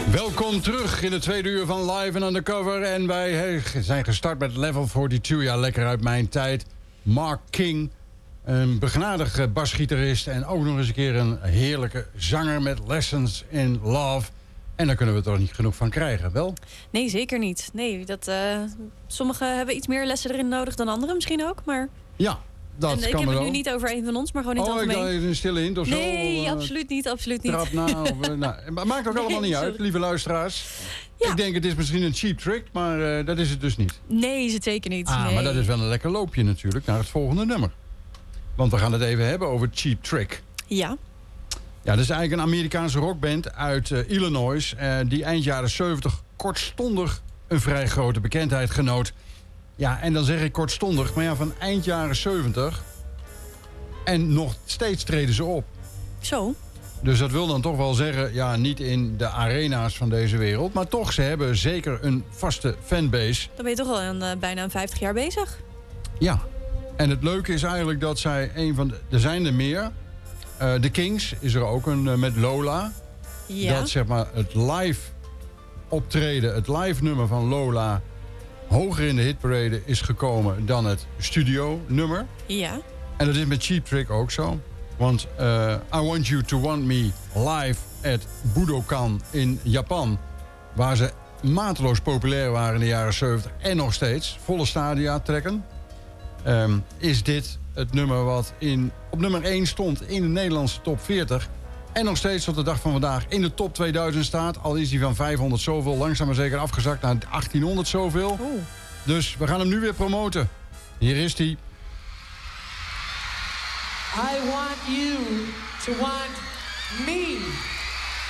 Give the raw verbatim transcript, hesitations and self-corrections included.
Welkom terug in het tweede uur van Live and Undercover. En wij zijn gestart met Level tweeënveertig. Ja, lekker uit mijn tijd. Mark King, een begnadigd basgitarist. En ook nog eens een keer een heerlijke zanger met Lessons in Love. En daar kunnen we toch niet genoeg van krijgen, wel? Nee, zeker niet. Nee, dat, uh, sommigen hebben iets meer lessen erin nodig dan anderen misschien ook. Maar... Ja, dat en, kan ik heb het wel. nu niet over een van ons, maar gewoon in het oh, algemeen. Oh, ik dacht een stille hint of zo? Nee, uh, absoluut niet, absoluut niet. Trap na, of, uh, nou, maakt ook nee, allemaal niet sorry. uit, lieve luisteraars. Ja. Ik denk het is misschien een cheap trick, maar uh, dat is het dus niet. Nee, is het zeker niet. Ah, nee. maar dat is wel een lekker loopje natuurlijk naar het volgende nummer. Want we gaan het even hebben over Cheap Trick. Ja. Ja, dat is eigenlijk een Amerikaanse rockband uit uh, Illinois... Uh, die eind jaren zeventig kortstondig een vrij grote bekendheid genoot. Ja, en dan zeg ik kortstondig, maar ja, van eind jaren zeventig... en nog steeds treden ze op. Zo. Dus dat wil dan toch wel zeggen, ja, niet in de arena's van deze wereld... maar toch, ze hebben zeker een vaste fanbase. Dan ben je toch al een, uh, bijna een vijftig jaar bezig. Ja, en het leuke is eigenlijk dat zij een van de... Er zijn er meer... Uh, de Kings is er ook een uh, met Lola. Ja. Dat zeg maar het live optreden, het live nummer van Lola... hoger in de hitparade is gekomen dan het studio nummer. Ja. En dat is met Cheap Trick ook zo. Want uh, I Want You To Want Me live at Budokan in Japan... waar ze mateloos populair waren in de jaren zeventig en nog steeds... volle stadia trekken... Um, is dit het nummer wat in, op nummer één stond in de Nederlandse top veertig... en nog steeds tot de dag van vandaag in de top tweeduizend staat. Al is die van vijfhonderd zoveel langzaam maar zeker afgezakt naar achttienhonderd zoveel. Oeh. Dus we gaan hem nu weer promoten. Hier is hij. I want you to want me.